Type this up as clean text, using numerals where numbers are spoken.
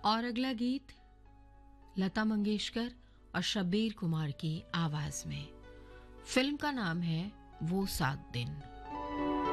और अगला गीत लता मंगेशकर और शब्बीर कुमार की आवाज में। फिल्म का नाम है वो 7 दिन।